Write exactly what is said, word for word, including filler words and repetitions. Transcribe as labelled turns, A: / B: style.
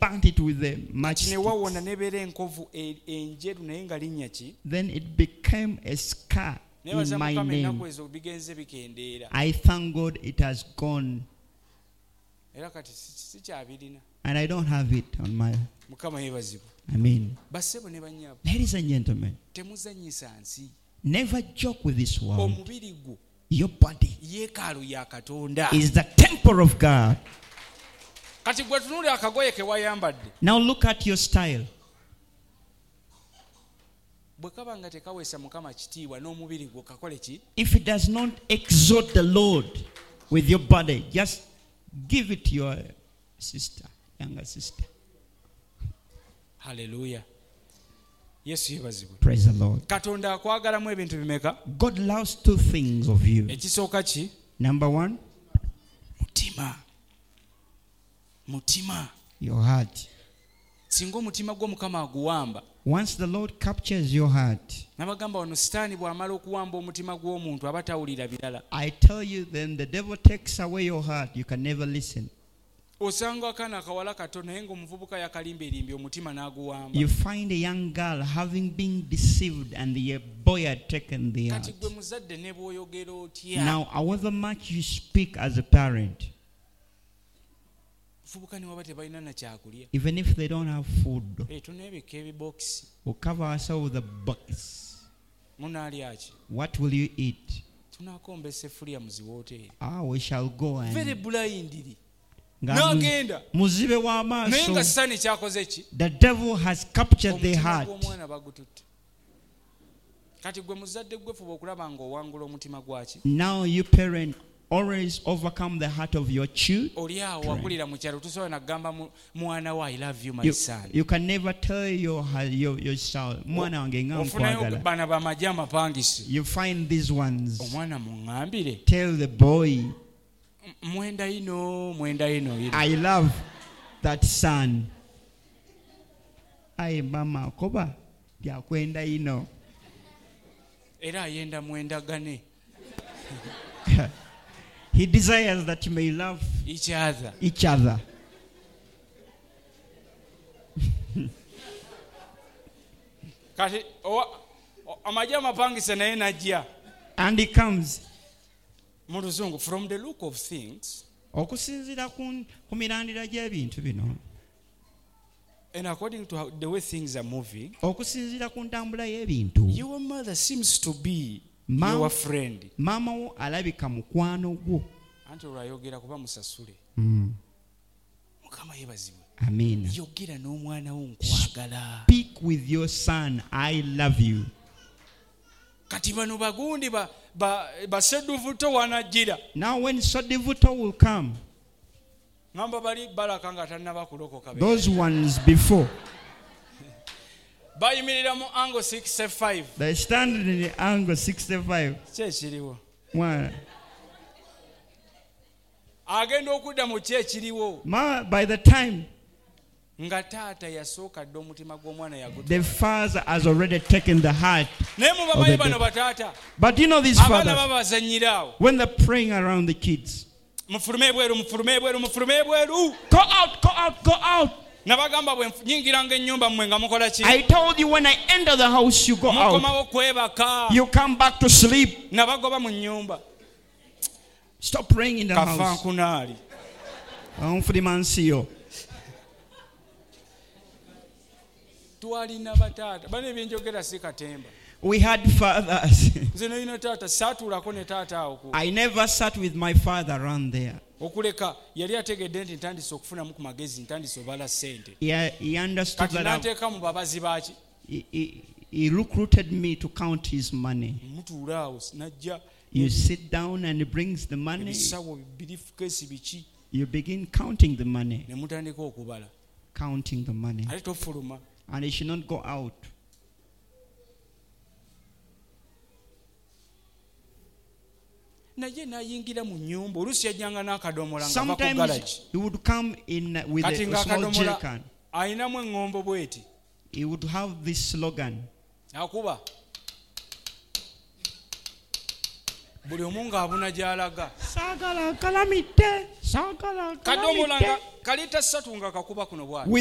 A: burnt it with the
B: matchsticks.
A: Then it became a scar in my name. I thank God it has gone. And I don't have it on my... I mean, ladies and gentlemen, never joke with this world. Your body is the temple of God. Now look at your style. If it does not exalt the Lord with your body, just give it to your sister, younger sister.
B: Hallelujah. Yes,
A: praise the Lord. God loves two things of you. Number one,
B: mutima. Mutima.
A: Your heart.
B: Singo mutima gwo Mukama aguwamba.
A: Once the Lord captures your heart,
B: nabagamba ono sitaani bw'amala okuwamba omutima gw'omuntu abatawulira birala.
A: I tell you, then the devil takes away your heart. You can never listen.
B: Osanga akana akawala katono naye ng'omuvubuka yakalimba erimbi omutima n'aguwamba.
A: You find a young girl having been deceived and the boy had taken the heart.
B: Kati gwe muzadde ne bw'oyogera otya.
A: Now, however much you speak as a parent, even if they don't have food, we'll cover ourselves with a box. What will you eat? Ah, we shall go and muzibe wa maaso. The devil has captured their heart. Now you parent, always overcome the heart of your children. You, you can never tell your your, your child. You find these ones. Tell the boy, I love that son. Ay mama koba ya kwenda ino.
B: Era ayenda mwenda gane.
A: He desires that you may love
B: each other.
A: Each other. And he comes.
B: From the look of things, and according to how, the way things are moving, your mother seems to be Ma- your friend.
A: Mama wo alabika mukwano gwo.
B: Anti olwayogera kuba musasule.
A: Mm.
B: Mukama yebazibwe.
A: Amen.
B: Yogera n'omwana wo nkwagala.
A: Speak with your son, I love you.
B: Kati bano bagundi ba ba baseduvuto wanajira.
A: Now when Sodivuto will come,
B: ngamba bali balaka nga tannaba kulokoka.
A: Those ones before.
B: Angle sixty-five.
A: They stand in the angle sixty-five. Why? Ma, by the time the father has already taken the heart of the but you know these fathers, when they're praying around the kids, go out, go out, go out. I told you when I enter the house, you go out. You come back to sleep. Stop praying in the house. We had fathers. I never sat with my father around there. Yeah, he understood that he, he, he recruited me to count his money. You sit down and he brings the money. You begin counting the money. Counting the money. And he should not go out. Sometimes he would come in with a small jerrycan. He would have this slogan. Sagala kalamite, sagala kalamite.